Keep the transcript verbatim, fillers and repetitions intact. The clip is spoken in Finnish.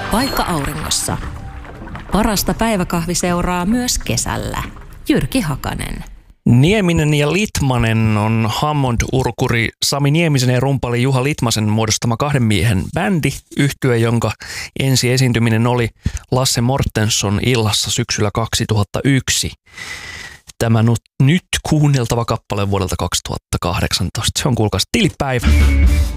Vaikka auringossa. Parasta päiväkahvi seuraa myös kesällä. Jyrki Hakanen. Nieminen ja Litmanen on Hammond-urkuri Sami Niemisen ja rumpali Juha Litmasen muodostama kahden miehen bändi, yhtye, jonka ensi esiintyminen oli Lasse Mortensson illassa syksyllä kaksituhattayksi. Tämä nyt kuunneltava kappale vuodelta kaksituhattakahdeksantoista. Se on kuulkaas tilipäivä.